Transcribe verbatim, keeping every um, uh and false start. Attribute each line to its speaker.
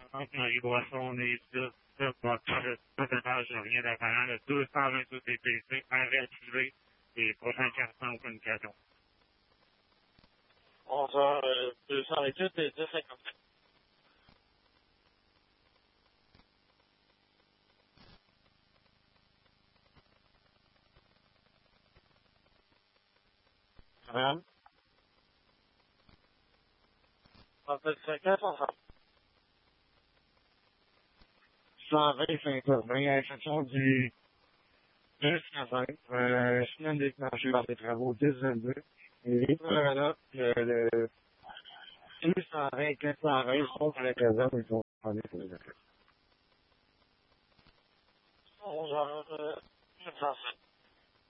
Speaker 1: entre Marie-Boisson et deux, votre total rien d'apparent, le deux cent vingt-deux T P C à réactiver les prochains cartons de communication.
Speaker 2: onze heures deux cent vingt-huit et dix cinquante-sept. Madame? trente-sept cinquante, on s'en cent vingt Saint-Urbain, à l'exception du deux cent vingt, euh, semaine déclenchée par des travaux dix vingt-deux. Et voilà, le, le deux cent vingt, quatre cent vingt sont à la caserne, ils sont en train pour les affaires. onze heures neuf cent sept.